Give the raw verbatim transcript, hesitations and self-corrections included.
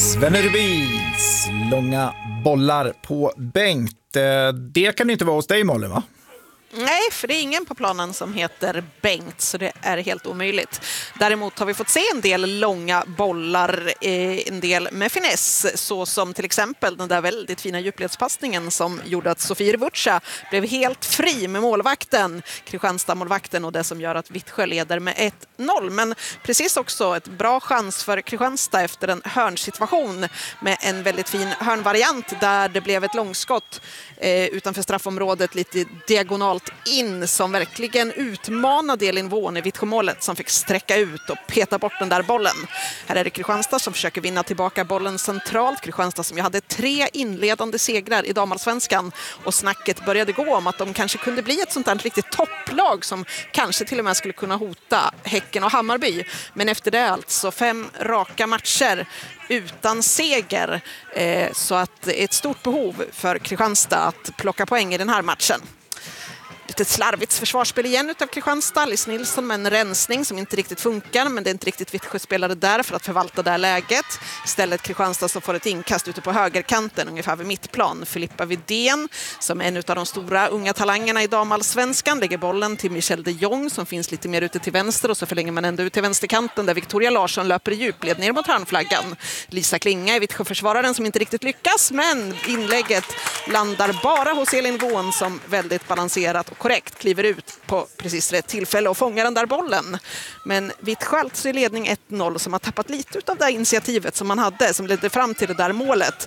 Svenne Rubins långa bollar på Bengt. Det kan inte vara hos dig, Molly, va? Nej, för det är ingen på planen som heter Bengt, så det är helt omöjligt. Däremot har vi fått se en del långa bollar, eh, en del med finess, så som till exempel den där väldigt fina djupledspassningen som gjorde att Sofie Revutsa blev helt fri med målvakten, Kristianstad-målvakten, och det som gör att Vittsjö leder med ett noll. Men precis också ett bra chans för Kristianstad efter en hörnsituation med en väldigt fin hörnvariant där det blev ett långskott eh, utanför straffområdet, lite diagonalt in, som verkligen utmanade Elin Vån i Vittsjö-målet, som fick sträcka ut och peta bort den där bollen. Här är det Kristianstad som försöker vinna tillbaka bollen centralt. Kristianstad som ju hade tre inledande segrar i damallsvenskan, och snacket började gå om att de kanske kunde bli ett sånt där riktigt topplag som kanske till och med skulle kunna hota Häcken och Hammarby. Men efter det alltså fem raka matcher utan seger, eh, så att ett stort behov för Kristianstad att plocka poäng i den här matchen. Lite slarvigt försvarsspel igen utav Kristianstad. Liz Nilsson med en rensning som inte riktigt funkar, men det är inte riktigt Vittsjö-spelare där för att förvalta det här läget. Istället Kristianstad som får ett inkast ute på högerkanten, ungefär vid mittplan. Filippa Widén, som är en av de stora unga talangerna i damallsvenskan, lägger bollen till Michelle de Jong som finns lite mer ute till vänster, och så förlänger man ändå ut till vänsterkanten där Victoria Larsson löper i djupled ner mot hörnflaggan. Lisa Klinga är Vittsjö-försvararen som inte riktigt lyckas, men inlägget landar bara hos Elin Vån som väldigt balanserat och korrekt kliver ut på precis rätt tillfälle och fångar den där bollen. Men Vittsjö alltså i ledning ett noll, som har tappat lite av det initiativet som man hade, som ledde fram till det där målet.